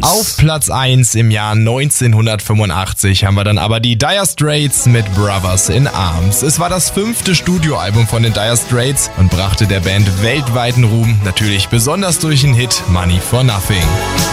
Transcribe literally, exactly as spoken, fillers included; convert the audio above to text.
Auf Platz eins im Jahr neunzehnhundertfünfundachtzig haben wir dann aber die Dire Straits mit Brothers in Arms. Es war das fünfte Studioalbum von den Dire Straits und brachte der Band weltweiten Ruhm, natürlich besonders durch den Hit Money for Nothing.